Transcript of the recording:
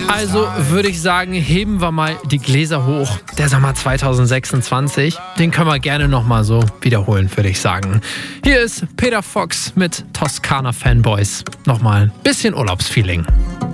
Also würde ich sagen, heben wir mal die Gläser hoch. Der Sommer 2026, den können wir gerne nochmal so wiederholen, würde ich sagen. Hier ist Peter Fox mit Toskana Fanboys. Nochmal ein bisschen Urlaubsfeeling.